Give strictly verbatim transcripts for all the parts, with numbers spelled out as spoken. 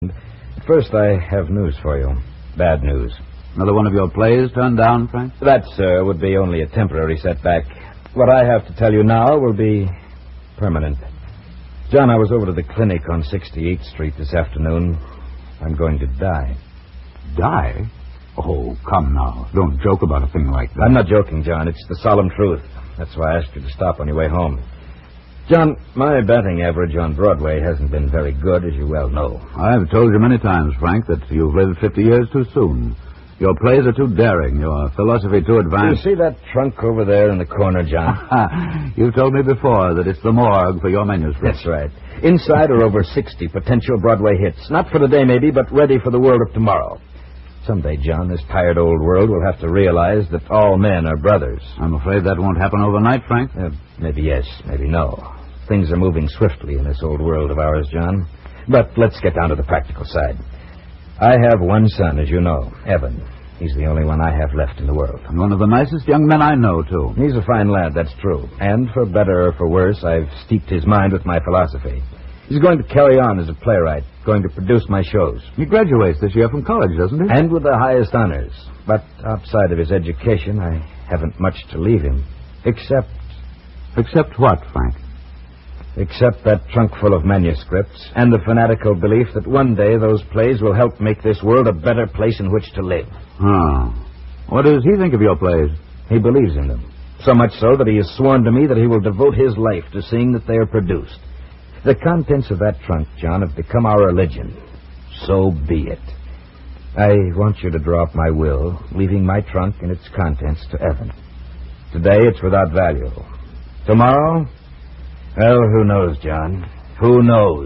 First, I have news for you. Bad news. Another one of your plays turned down, Frank? That, sir, would be only a temporary setback. What I have to tell you now will be permanent. John, I was over to the clinic on sixty-eighth Street this afternoon. I'm going to die. Die? Oh, come now. Don't joke about a thing like that. I'm not joking, John. It's the solemn truth. That's why I asked you to stop on your way home. John, my batting average on Broadway hasn't been very good, as you well know. I've told you many times, Frank, that you've lived fifty years too soon. Your plays are too daring, your philosophy too advanced. Do you see that trunk over there in the corner, John? You've told me before that it's the morgue for your manuscript. That's right. Inside are over sixty potential Broadway hits. Not for today, maybe, but ready for the world of tomorrow. Someday, John, this tired old world will have to realize that all men are brothers. I'm afraid that won't happen overnight, Frank. Uh, maybe yes, maybe no. Things are moving swiftly in this old world of ours, John. But let's get down to the practical side. I have one son, as you know, Evan. He's the only one I have left in the world. And one of the nicest young men I know, too. He's a fine lad, that's true. And for better or for worse, I've steeped his mind with my philosophy. He's going to carry on as a playwright, going to produce my shows. He graduates this year from college, doesn't he? And with the highest honors. But outside of his education, I haven't much to leave him. Except... Except what, Frank? Except that trunk full of manuscripts and the fanatical belief that one day those plays will help make this world a better place in which to live. Oh. What does he think of your plays? He believes in them. So much so that he has sworn to me that he will devote his life to seeing that they are produced. The contents of that trunk, John, have become our religion. So be it. I want you to draw up my will, leaving my trunk and its contents to Evan. Today, it's without value. Tomorrow... Well, who knows, John? Who knows?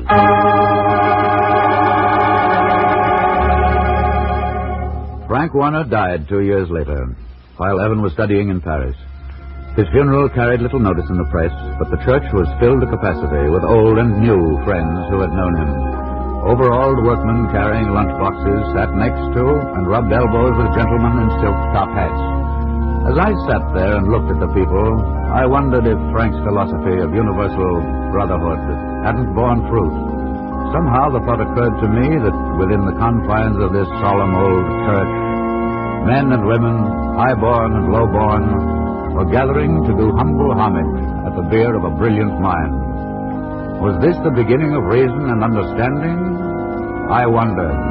Frank Warner died two years later, while Evan was studying in Paris. His funeral carried little notice in the press, but the church was filled to capacity with old and new friends who had known him. Overalled workmen carrying lunch boxes sat next to and rubbed elbows with gentlemen in silk top hats. As I sat there and looked at the people, I wondered if Frank's philosophy of universal brotherhood hadn't borne fruit. Somehow the thought occurred to me that within the confines of this solemn old church, men and women, high-born and low-born, were gathering to do humble homage at the bier of a brilliant mind. Was this the beginning of reason and understanding? I wondered.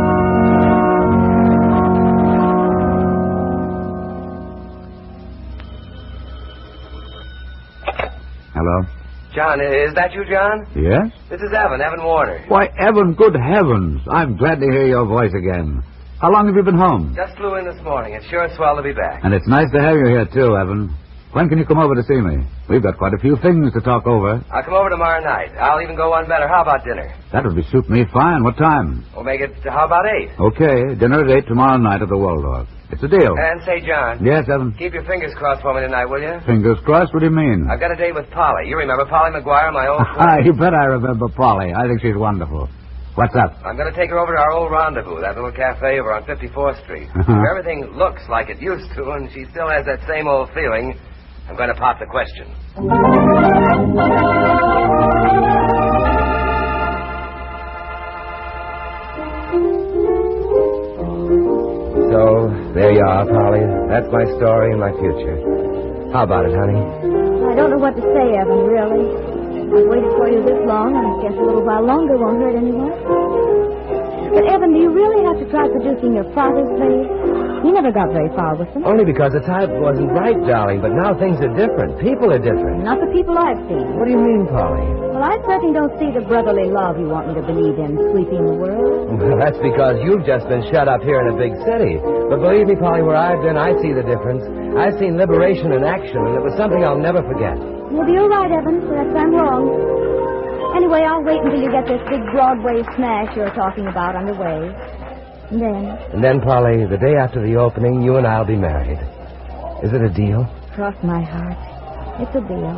Hello? John, is that you, John? Yes? This is Evan, Evan Warner. Why, Evan, good heavens. I'm glad to hear your voice again. How long have you been home? Just flew in this morning. It's sure swell to be back. And it's nice to have you here, too, Evan. When can you come over to see me? We've got quite a few things to talk over. I'll come over tomorrow night. I'll even go one better. How about dinner? That would be suit me fine. What time? We'll make it, how about eight? Okay, dinner at eight tomorrow night at the Waldorf. It's a deal. And say, John. Yes, Evan? Keep your fingers crossed for me tonight, will you? Fingers crossed? What do you mean? I've got a date with Polly. You remember Polly McGuire, my old Ah, friend? you bet I remember Polly. I think she's wonderful. What's up? I'm going to take her over to our old rendezvous, that little cafe over on fifty-fourth Street. Uh-huh. If everything looks like it used to and she still has that same old feeling, I'm going to pop the question. So, there you are, Polly. That's my story and my future. How about it, honey? I don't know what to say, Evan, really. I've waited for you this long, and I guess a little while longer won't hurt anyone. But, Evan, do you really have to try producing your father's plays? You never got very far with them. Only because the type wasn't right, darling, but now things are different. People are different. Not the people I've seen. What do you mean, Polly? Well, I certainly don't see the brotherly love you want me to believe in sweeping the world. Well, that's because you've just been shut up here in a big city. But believe me, Polly, where I've been, I see the difference. I've seen liberation in action, and it was something I'll never forget. Maybe you're right, Evan. Perhaps I'm wrong. Anyway, I'll wait until you get this big Broadway smash you're talking about underway. And then? And then, Polly, the day after the opening, you and I'll be married. Is it a deal? Cross my heart. It's a deal.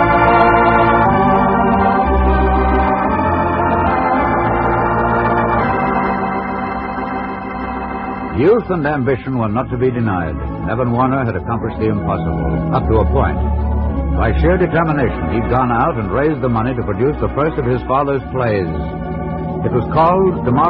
Youth and ambition were not to be denied. Evan Warner had accomplished the impossible, up to a point. By sheer determination, he'd gone out and raised the money to produce the first of his father's plays. It was called Tomorrow.